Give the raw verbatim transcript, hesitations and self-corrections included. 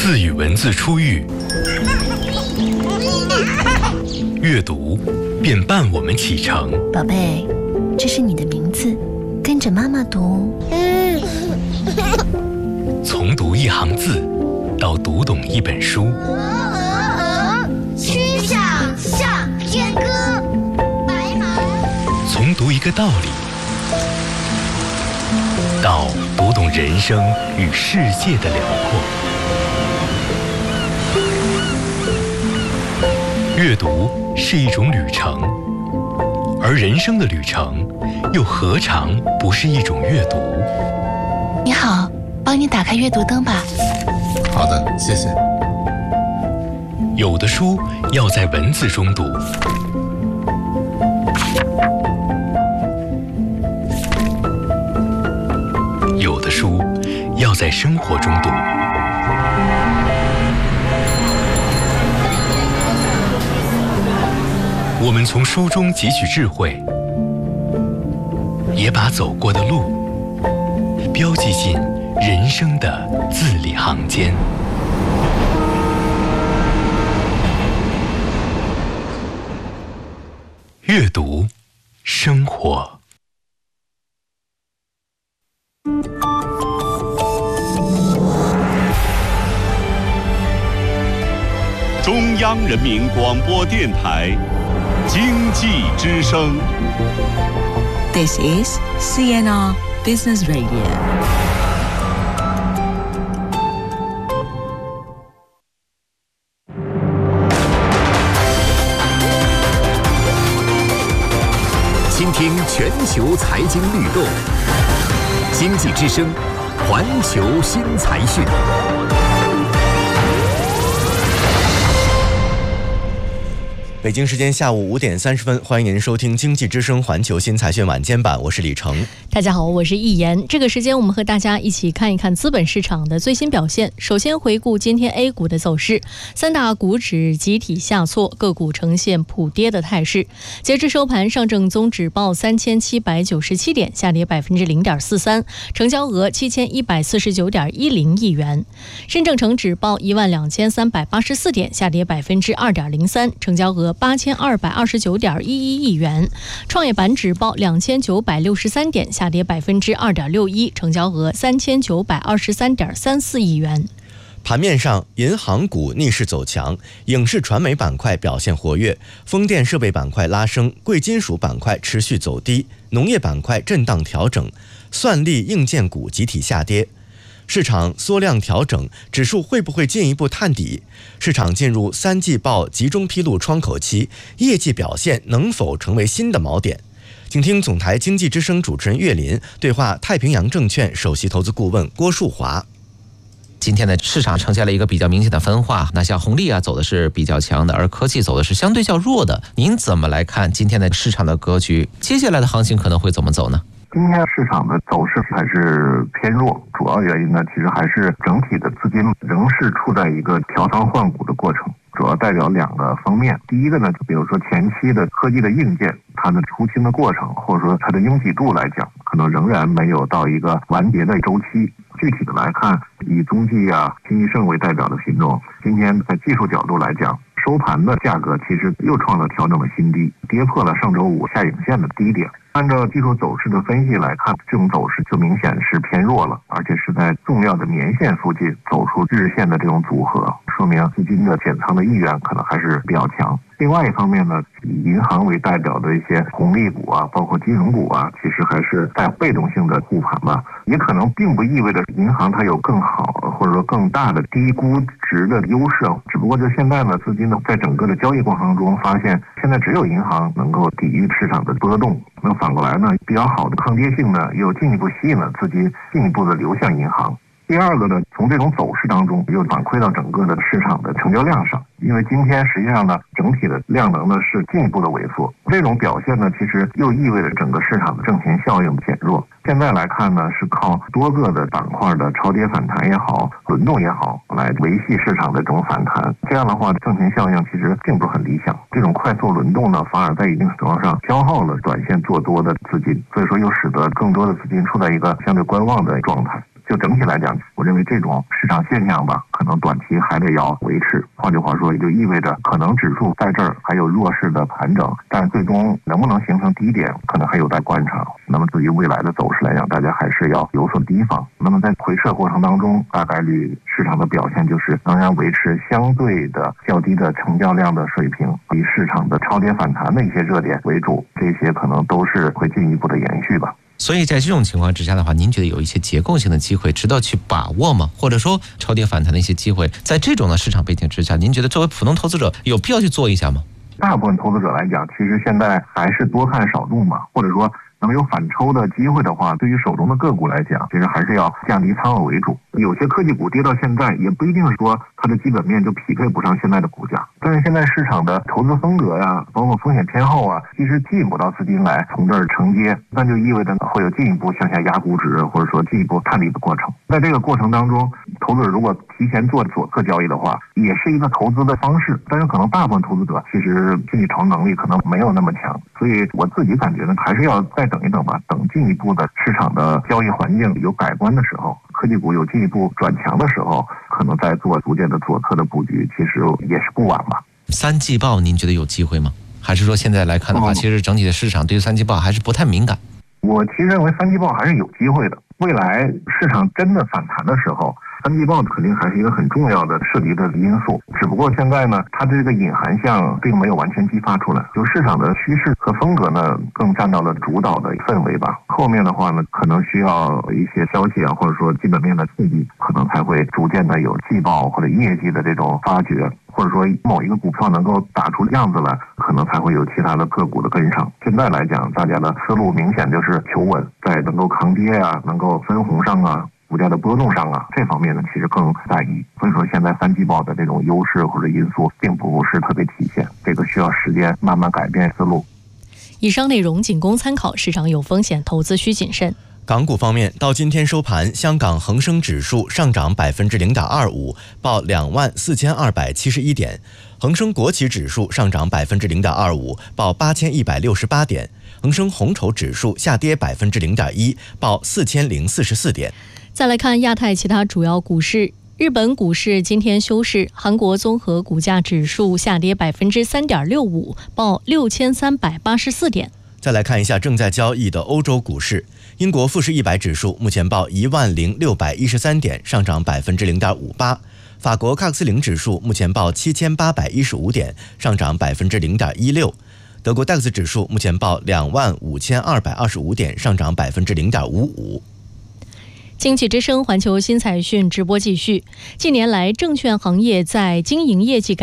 字与文字初遇，阅读便伴我们启程。 宝贝，这是你的名字，跟着妈妈读。 从读一行字到读懂一本书， 曲项向天歌。白马。 从读一个道理到读懂人生与世界的辽阔。阅读是一种旅程，而人生的旅程又何尝不是一种阅读？ 你好，帮你打开阅读灯吧。 好的，谢谢。 有的书要在文字中读，有的书要在生活中读。我们从书中汲取智慧，也把走过的路标记进人生的字里行间。阅读，生活。 中央人民广播电台经济之声。 This is C N R Business Radio。 倾听全球财经律动，经济之声，环球新财讯。 北京时间下午五点三十分，欢迎您收听经济之声环球新财讯晚间版，我是李成。 大家好，我是易言。这个时间我们和大家一起看一看资本市场的最新表现。首先回顾今天 A 股的走势，三大股指集体下挫，个股呈现普跌的态势。截至收盘，上证综指报三千七百九十七点，下跌百分之零点四三，成交额七千一百四十九点一零亿元。深证成指报一万两千三百八十四点，下跌百分之二点零三，成交额八千二百二十九点一一亿元。创业板指报两千九百六十三点，下跌百分之二点六一，成交额三千九百二十三点三四亿元。 盘面上，银行股逆势走强，影视传媒板块表现活跃，风电设备板块拉升，贵金属板块持续走低，农业板块震荡调整，算力硬件股集体下跌。市场缩量调整，指数会不会进一步探底？市场进入三季报集中披露窗口期，业绩表现能否成为新的锚点？请听总台经济之声主持人岳林对话太平洋证券首席投资顾问郭树华。 今天的市场呈现了一个比较明显的分化，那像红利啊走的是比较强的，而科技走的是相对较弱的。您怎么来看今天的市场的格局？接下来的行情可能会怎么走呢？ 今天市场的走势还是偏弱，主要原因呢，其实还是整体的资金仍是处在一个调仓换股的过程，主要代表两个方面。第一个呢，就比如说前期的科技的硬件，它的出清的过程，或者说它的拥挤度来讲，可能仍然没有到一个完结的周期。具体的来看，以中纪啊、新易盛为代表的品种，今天在技术角度来讲，收盘的价格其实又创了调整的新低，跌破了上周五下影线的低点。按照技术走势的分析来看，这种走势就明显是偏弱了，而且是在重要的年线附近走出日线的这种组合，说明资金的减仓的意愿可能还是比较强。另外一方面呢，以银行为代表的一些红利股啊，包括金融股啊，其实还是在被动性的护盘吧，也可能并不意味着银行它有更好或者说更大的低估值的优势，只不过就现在呢，资金呢在整个的交易过程中发现，现在只有银行能够抵御市场的波动。那反过来呢，比较好的抗跌性呢，又进一步吸引了资金进一步的流向银行。第二个呢，从这种走势当中又反馈到整个的市场的成交量上，因为今天实际上呢，整体的量能呢是进一步的萎缩，这种表现呢，其实又意味着整个市场的挣钱效应减弱。现在来看呢，是靠多个的板块的超跌反弹也好，轮动也好，来维系市场的这种反弹。这样的话，挣钱效应其实并不是很理想。这种快速轮动呢，反而在一定程度上消耗了短线做多的资金，所以说又使得更多的资金处在一个相对观望的状态。就整体来讲，我认为这种市场现象吧，可能能短期还得要维持。换句话说，也就意味着可能指数在这儿还有弱势的盘整，但最终能不能形成低点，可能还有待观察。那么至于未来的走势来讲，大家还是要有所提防。那么在回撤过程当中，大概率市场的表现就是仍然维持相对的较低的成交量的水平，以市场的超跌反弹的一些热点为主，这些可能都是会进一步的延续吧。 所以在这种情况之下的话，您觉得有一些结构性的机会值得去把握吗？或者说超跌反弹的一些机会，在这种的市场背景之下，您觉得作为普通投资者有必要去做一下吗？ 大部分投资者来讲，其实现在还是多看少动嘛，或者说能有反抽的机会的话，对于手中的个股来讲，其实还是要降低仓位为主。有些科技股跌到现在，也不一定说它的基本面就匹配不上现在的股价。但是现在市场的投资风格呀，包括风险偏好啊，其实吸引不到资金来从这儿承接，那就意味着会有进一步向下压估值，或者说进一步探底的过程。在这个过程当中，投资者如果提前做左侧交易的话，也是一个投资的方式。但是可能大部分投资者其实心理承受能力可能没有那么强，所以我自己感觉呢，还是要再等一等吧，等进一步的市场的交易环境有改观的时候，科技股有进一步转强的时候，可能再做逐渐的左侧的布局，其实也是不晚吧。 三季报您觉得有机会吗？还是说现在来看的话，其实整体的市场对于三季报还是不太敏感？ 我其实认为三季报还是有机会的。未来市场真的反弹的时候，三季报肯定还是一个很重要的涉及的因素，只不过现在呢，它的这个隐含项并没有完全激发出来，就市场的趋势和风格呢，更占到了主导的氛围吧。后面的话呢，可能需要一些消息啊，或者说基本面的刺激，可能才会逐渐的有季报或者业绩的这种发掘，或者说某一个股票能够打出样子来，可能才会有其他的个股的跟上。现在来讲，大家的思路明显就是求稳，在能够抗跌啊，能够分红上啊，股价的波动上啊，这方面呢其实更在意。所以说现在三季报的这种优势或者因素并不是特别体现，这个需要时间慢慢改变思路。 以上内容仅供参考，市场有风险，投资需谨慎。 港股方面，到今天收盘，香港恒生指数上涨百分之零点二五，报两万四千二百七十一点；恒生国企指数上涨百分之零点二五，报八千一百六十八点；恒生红筹指数下跌百分之零点一，报四千零四十四点。 再来看亚太其他主要股市。日本股市今天休市，韩国综合股价指数下跌百分之三点六五，报六千三百八十四点。 再来看一下正在交易的欧洲股市，英国富时一百指数目前报一万零六百一十三点，上涨百分之零点五八；法国喀克斯林指数目前报七千八百一十五点，上涨百分之零点一六；德国 D A X 指数目前报两万五千二百二十五点，上涨百分之零点五五。 经济之声环球新财讯直播继续。近年来，证券行业在经营业绩改